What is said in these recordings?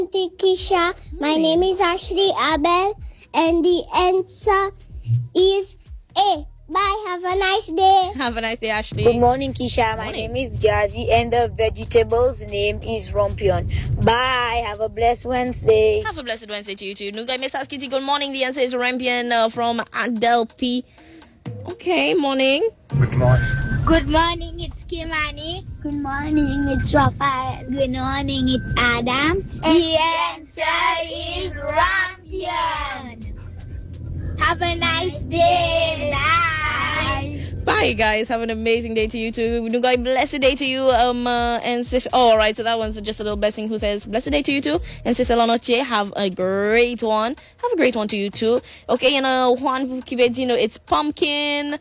Kisha. My name is Ashley Abel, and the answer is A. Bye. Have a nice day. Have a nice day, Ashley. Good morning, Kisha. My name is Jazzy, and the vegetable's name is Rompion. Bye. Have a blessed Wednesday. Have a blessed Wednesday to you too. Nugai Miss Kitty, good morning. The answer is Rampion from Adele P. Okay, morning. Good morning. Good morning, it's Kimani. Good morning, it's Rafael. Good morning, it's Adam. The answer is Rampion. Have a nice day. Bye. Bye, guys. Have an amazing day to you too. Nugai, blessed day to you. And sis. Oh, all right. So that one's just a little blessing. Who says blessed day to you too? And Sister Lonoche, have a great one. Have a great one to you too. Okay, Juan Kibedino, it's pumpkin.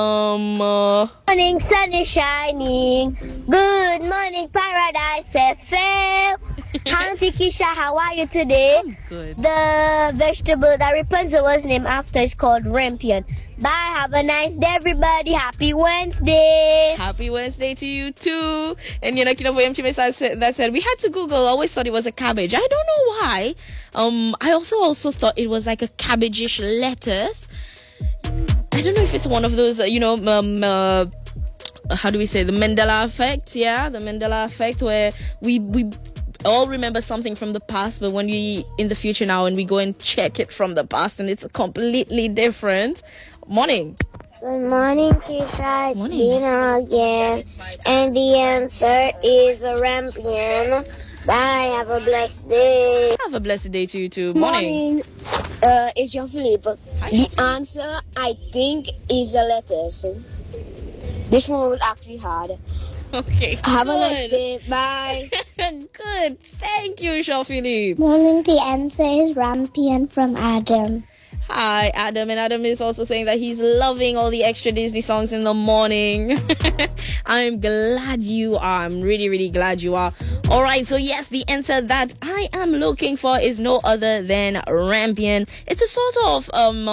Morning, sun is shining. Good morning, Paradise FM. Auntie Kisha, how are you today? I'm good. The vegetable that Rapunzel was named after is called Rampion. Bye. Have a nice day, everybody. Happy Wednesday. Happy Wednesday to you too. And that said we had to Google. I always thought it was a cabbage. I don't know why. I also thought it was like a cabbage-ish lettuce. I don't know if it's one of those, how do we say, the Mandela effect? Yeah, the Mandela effect, where we all remember something from the past, but when we in the future now and we go and check it from the past and it's completely different. Morning. Good morning, Kisha. It's Morning. Dina again. And the answer is Rampion. Bye. Have a blessed day. Have a blessed day to you too. Morning. It's Jean-Philippe. The answer, I think, is a lettuce. This one was actually hard. Okay. Have a good. nice day. Bye. Good. Thank you, Jean-Philippe. Morning. The answer is Rampion from Adam. Hi, Adam. And Adam is also saying that he's loving all the extra Disney songs in the morning. I'm glad you are. I'm really, really glad you are. All right. So, yes, the answer that I am looking for is no other than Rampion. It's a sort of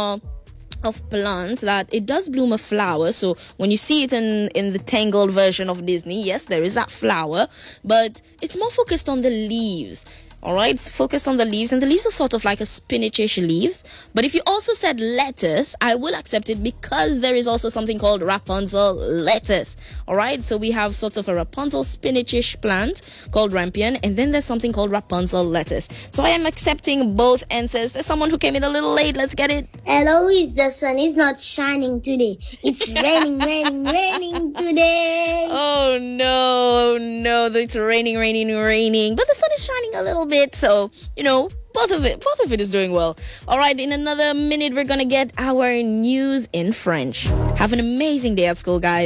plant that it does bloom a flower. So when you see it in the tangled version of Disney, yes, there is that flower, but it's more focused on the leaves. All right, it's focused on the leaves, and the leaves are sort of like a spinach-ish leaves. But if you also said lettuce, I will accept it, because there is also something called Rapunzel lettuce. All right, so we have sort of a Rapunzel spinach-ish plant called Rampion, and then there's something called Rapunzel lettuce. So I am accepting both answers. There's someone who came in a little late. Let's get it. Eloise, the sun is not shining today. It's raining, raining today. Oh no, it's raining. But the sun is shining a little bit, so both of it is doing well. All right, in another minute we're gonna get our news in French. Have an amazing day at school, guys.